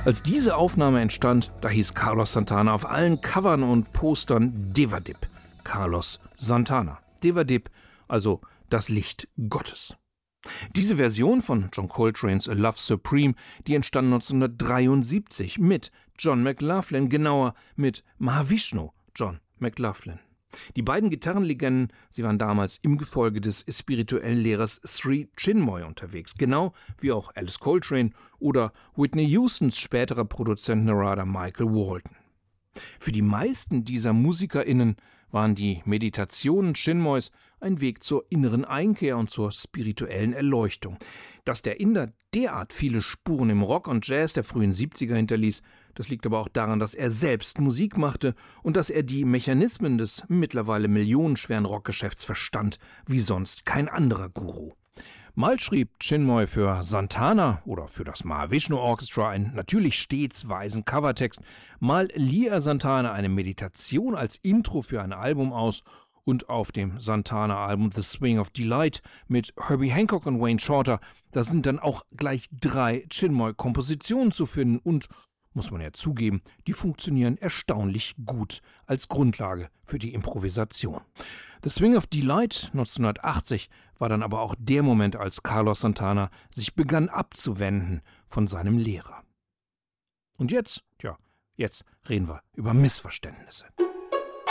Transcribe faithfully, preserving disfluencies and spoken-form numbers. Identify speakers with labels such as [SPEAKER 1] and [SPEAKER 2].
[SPEAKER 1] Als diese Aufnahme entstand, da hieß Carlos Santana auf allen Covern und Postern Devadip. Carlos Santana. Devadip, also das Licht Gottes. Diese Version von John Coltranes A Love Supreme, die entstand neunzehnhundertdreiundsiebzig mit John McLaughlin, genauer mit Mahavishnu John McLaughlin. Die beiden Gitarrenlegenden, sie waren damals im Gefolge des spirituellen Lehrers Sri Chinmoy unterwegs, genau wie auch Alice Coltrane oder Whitney Houstons späterer Produzent Narada Michael Walton. Für die meisten dieser MusikerInnen waren die Meditationen Chinmoys ein Weg zur inneren Einkehr und zur spirituellen Erleuchtung. Dass der Inder derart viele Spuren im Rock und Jazz der frühen siebziger hinterließ, das liegt aber auch daran, dass er selbst Musik machte und dass er die Mechanismen des mittlerweile millionenschweren Rockgeschäfts verstand, wie sonst kein anderer Guru. Mal schrieb Chinmoy für Santana oder für das Mahavishnu Orchestra einen natürlich stets weisen Covertext, mal lieh er Santana eine Meditation als Intro für ein Album aus und auf dem Santana-Album The Swing of Delight mit Herbie Hancock und Wayne Shorter, da sind dann auch gleich drei Chinmoy-Kompositionen zu finden und, muss man ja zugeben, die funktionieren erstaunlich gut als Grundlage für die Improvisation. The Swing of Delight neunzehnhundertachtzig war dann aber auch der Moment, als Carlos Santana sich begann abzuwenden von seinem Lehrer. Und jetzt, tja, jetzt reden wir über Missverständnisse.